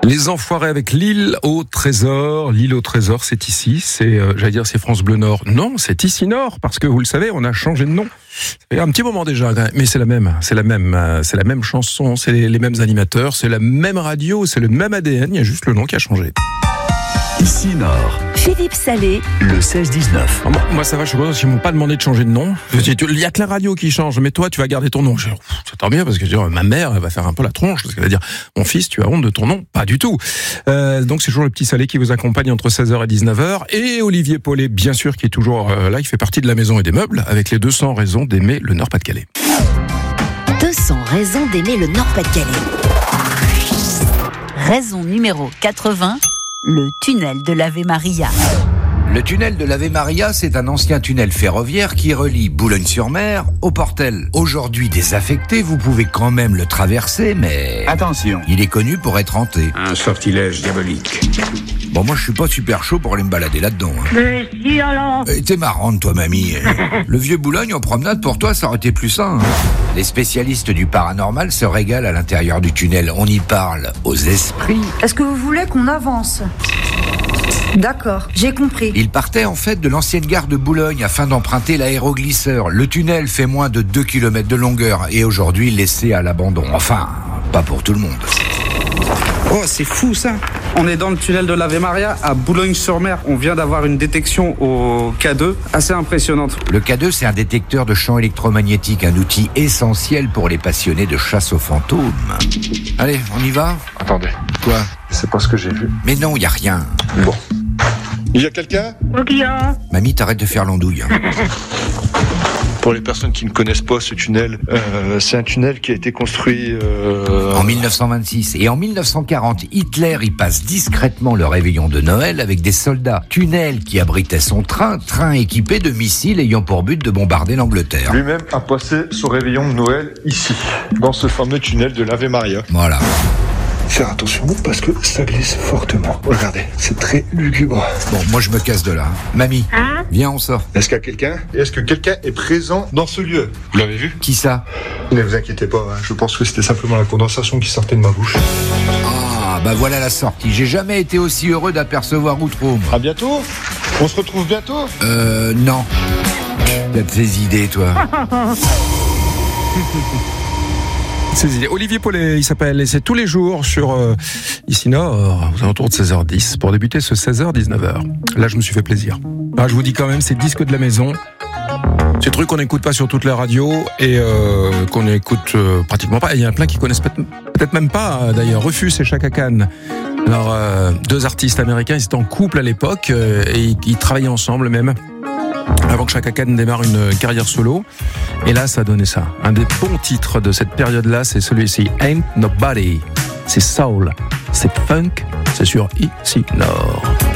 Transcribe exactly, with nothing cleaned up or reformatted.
Les Enfoirés avec l'île au trésor. L'île au trésor, c'est ici. C'est, euh, j'allais dire, c'est France Bleu Nord. Non, c'est ici Nord, parce que vous le savez, on a changé de nom. Ça fait un petit moment déjà, mais c'est la même, c'est la même, euh, c'est la même chanson, c'est les, les mêmes animateurs, c'est la même radio, c'est le même A D N. Il y a juste le nom qui a changé. Ici Nord. Philippe Salé. Le seize dix-neuf. Moi, moi, ça va, je sais pas, ils m'ont pas demandé de changer de nom. Il y a que la radio qui change, mais toi, tu vas garder ton nom. Je dis, c'est tant mieux, parce que je dis, ma mère, elle va faire un peu la tronche, parce qu'elle va dire, mon fils, tu as honte de ton nom? Pas du tout. Euh, donc, c'est toujours le petit Salé qui vous accompagne entre seize heures et dix-neuf heures. Et Olivier Paulet, bien sûr, qui est toujours euh, là, qui fait partie de la maison et des meubles, avec les deux cents raisons d'aimer le Nord-Pas-de-Calais. deux cents raisons d'aimer le Nord-Pas-de-Calais. Raison numéro quatre-vingts. Le tunnel de l'Ave Maria. Le tunnel de l'Ave Maria, c'est un ancien tunnel ferroviaire qui relie Boulogne-sur-Mer au Portel. Aujourd'hui désaffecté, vous pouvez quand même le traverser, mais... Attention, il est connu pour être hanté. un sortilège diabolique. Bon, moi, je suis pas super chaud pour aller me balader là-dedans. Hein. Mais si alors Eh, T'es marrante, toi, mamie. Le vieux Boulogne en promenade, pour toi, ça aurait été plus sain. Hein. Les spécialistes du paranormal se régalent à l'intérieur du tunnel. On y parle aux esprits. Est-ce que vous voulez qu'on avance ? D'accord, j'ai compris. Il partait en fait de l'ancienne gare de Boulogne afin d'emprunter l'aéroglisseur. Le tunnel fait moins de deux kilomètres de longueur et aujourd'hui laissé à l'abandon. Enfin, pas pour tout le monde. Oh, c'est fou ça! On est dans le tunnel de l'Ave Maria à Boulogne-sur-Mer. On vient d'avoir une détection au K deux assez impressionnante. Le K deux, c'est un détecteur de champs électromagnétiques, un outil essentiel pour les passionnés de chasse aux fantômes. Allez, on y va? Attendez, Quoi? c'est pas ce que j'ai vu. Mais non, y a rien. Bon. Il y a quelqu'un? Ok, hein. Mamie, t'arrêtes de faire l'andouille. Hein. Pour les personnes qui ne connaissent pas ce tunnel, euh, c'est un tunnel qui a été construit... Euh... En dix-neuf cent vingt-six. Et en dix-neuf cent quarante, Hitler y passe discrètement le réveillon de Noël avec des soldats. Tunnel qui abritait son train, train équipé de missiles ayant pour but de bombarder l'Angleterre. Lui-même a passé son réveillon de Noël ici, dans ce fameux tunnel de l'Ave Maria. Voilà. Faire attention parce que ça glisse fortement. Regardez, c'est très lugubre. Bon, moi je me casse de là. Mamie, Hein? viens, on sort. Est-ce qu'il y a quelqu'un? Est-ce que quelqu'un est présent dans ce lieu? Vous l'avez vu? Qui ça? Ne vous inquiétez pas, hein, je pense que c'était simplement la condensation qui sortait de ma bouche. Ah, bah voilà la sortie. J'ai jamais été aussi heureux d'apercevoir Outreau. À bientôt. On se retrouve bientôt. Euh, non. T'as de ces idées, toi. Ces idées. Olivier Paulet, il s'appelle, et c'est tous les jours sur euh, Ici Nord, aux alentours de seize heures dix, pour débuter ce seize heures dix-neuf heures. Là, je me suis fait plaisir. Ah, je vous dis quand même, c'est disque de la maison. Ces trucs qu'on n'écoute pas sur toutes les radios et euh, qu'on n'écoute euh, pratiquement pas. Il y en a plein qui connaissent peut-être, peut-être même pas, euh, d'ailleurs. Rufus et Chaka Khan. Alors, euh, deux artistes américains, ils étaient en couple à l'époque euh, et ils, ils travaillaient ensemble même. Avant que Chaka Khan démarre une carrière solo. Et là, ça a donné ça. Un des bons titres de cette période-là, c'est celui-ci, Ain't Nobody. C'est soul, c'est funk, c'est sur Ici Nord.